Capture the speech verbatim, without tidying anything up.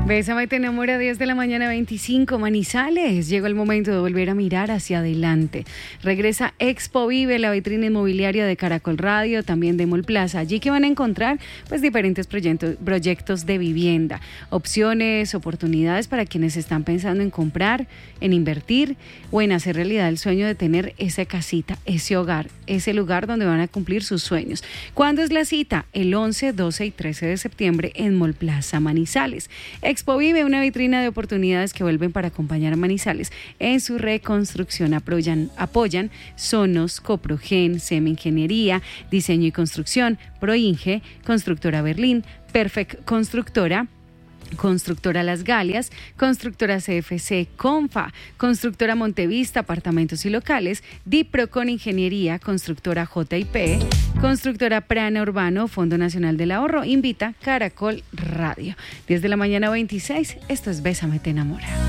Bésame, te enamora, diez de la mañana, veinticinco, Manizales. Llegó el momento de volver a mirar hacia adelante. Regresa Expo Vive, la vitrina inmobiliaria de Caracol Radio, también de Mall Plaza. Allí que van a encontrar pues diferentes proyectos, proyectos de vivienda, opciones, oportunidades para quienes están pensando en comprar, en invertir o en hacer realidad el sueño de tener esa casita, ese hogar, ese lugar donde van a cumplir sus sueños. ¿Cuándo es la cita? El once, doce y trece de septiembre en Mall Plaza Manizales. Expo Vive, una vitrina de oportunidades que vuelven para acompañar a Manizales en su reconstrucción. Apoyan, apoyan Sonos, Coprogen, Semi Ingeniería, Diseño y Construcción, Proinge, Constructora Berlín, Perfect Constructora, Constructora Las Galias, Constructora C F C, Confa, Constructora Montevista, Apartamentos y Locales, Dipro con Ingeniería, Constructora J I P, Constructora Prana Urbano, Fondo Nacional del Ahorro, invita Caracol Radio. diez de la mañana, veintiséis, esto es Bésame, te enamora.